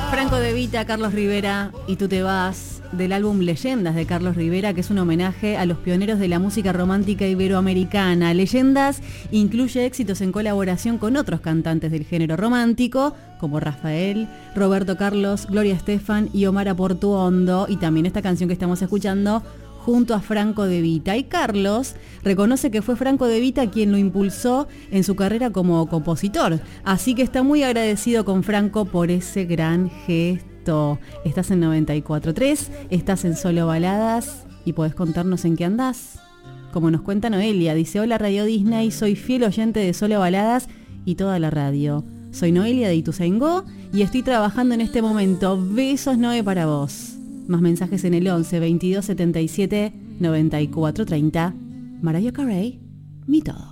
Franco De Vita, Carlos Rivera y Tú te vas, del álbum Leyendas de Carlos Rivera, que es un homenaje a los pioneros de la música romántica iberoamericana. Leyendas incluye éxitos en colaboración con otros cantantes del género romántico, como Rafael, Roberto Carlos, Gloria Estefan y Omar Portuondo, y también esta canción que estamos escuchando junto a Franco De Vita. Y Carlos reconoce que fue Franco De Vita quien lo impulsó en su carrera como compositor, así que está muy agradecido con Franco por ese gran gesto. Estás en 94.3, estás en Solo Baladas y podés contarnos en qué andás. Como nos cuenta Noelia, dice: hola Radio Disney, soy fiel oyente de Solo Baladas y toda la radio. Soy Noelia de Ituzaingó y estoy trabajando en este momento. Besos, Noe, para vos. Más mensajes en el 11 22 77 94 30. Mariah Carey, mi todo.